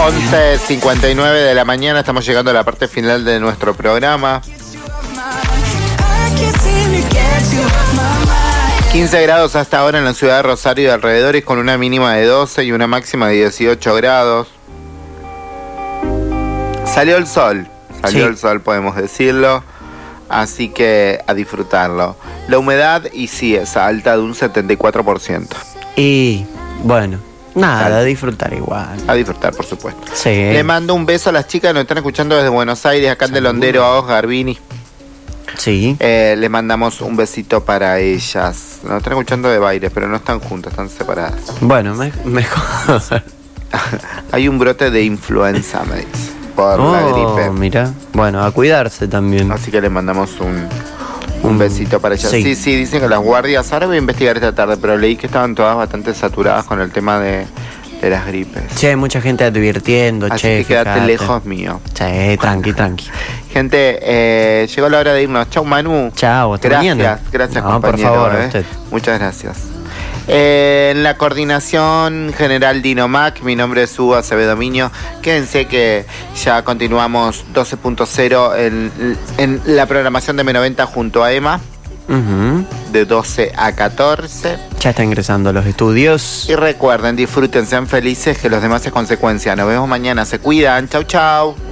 11:59 de la mañana, estamos llegando a la parte final de nuestro programa. 15 grados hasta ahora en la ciudad de Rosario y alrededores, con una mínima de 12 y una máxima de 18 grados. Salió el sol, el sol, podemos decirlo, así que a disfrutarlo. La humedad, y sí, es alta, de un 74%. Y bueno, nada, a disfrutar igual. A disfrutar, por supuesto. Sí. Le mando un beso a las chicas que nos están escuchando desde Buenos Aires, acá en Del Hondero, a Oscar Garbini. Sí. Le mandamos un besito para ellas. Nos están escuchando de Baires, pero no están juntas, están separadas. Bueno, mejor. Hay un brote de influenza, me dice, por la gripe. Mira, bueno, a cuidarse también. Así que le mandamos un besito para ellas. Sí, dicen que las guardias, ahora voy a investigar esta tarde, pero leí que estaban todas bastante saturadas con el tema de las gripes. Che, hay mucha gente advirtiendo, así que quédate lejos mío. Che, tranqui. Gente, llegó la hora de irnos. Chau, Manu. Chau, hasta mañana. Gracias, no, compañero. Por favor, usted. Muchas gracias. En la coordinación general Dinomac, mi nombre es Hugo Acevedo Miño. Quédense que ya continuamos 12.0 en la programación de M90 junto a Emma. De 12 a 14. Ya está ingresando a los estudios. Y recuerden, disfruten, sean felices, que los demás es consecuencia. Nos vemos mañana, se cuidan. Chau, chau.